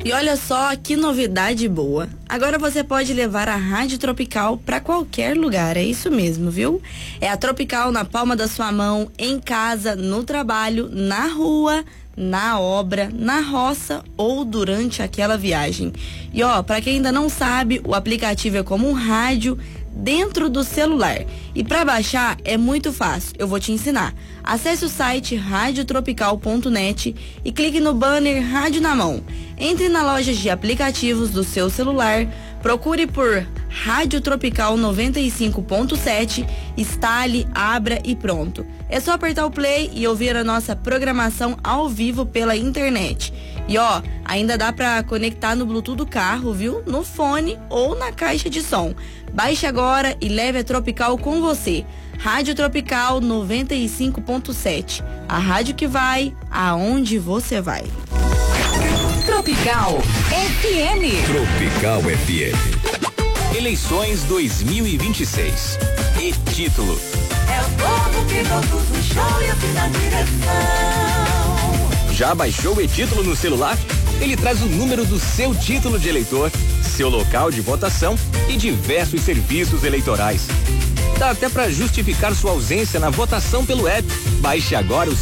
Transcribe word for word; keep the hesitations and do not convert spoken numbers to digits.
E olha só que novidade boa. Agora você pode levar a Rádio Tropical para qualquer lugar, é isso mesmo, viu? É a Tropical na palma da sua mão, em casa, no trabalho, na rua, na obra, na roça ou durante aquela viagem. E ó, para quem ainda não sabe, o aplicativo é como um rádio dentro do celular. E para baixar é muito fácil, eu vou te ensinar. Acesse o site rádio tropical ponto net e clique no banner Rádio na Mão. Entre na loja de aplicativos do seu celular, procure por Rádio Tropical noventa e cinco ponto sete, instale, abra e pronto. É só apertar o play e ouvir a nossa programação ao vivo pela internet. E ó, ainda dá pra conectar no Bluetooth do carro, viu? No fone ou na caixa de som. Baixe agora e leve a Tropical com você. Rádio Tropical noventa e cinco ponto sete. A rádio que vai aonde você vai. Tropical F M. Tropical F M. Eleições dois mil e vinte e seis. E título: é o povo que conduz o show e eu fiz na direção. Já baixou o e-título no celular? Ele traz o número do seu título de eleitor, seu local de votação e diversos serviços eleitorais. Dá até para justificar sua ausência na votação pelo app. Baixe agora o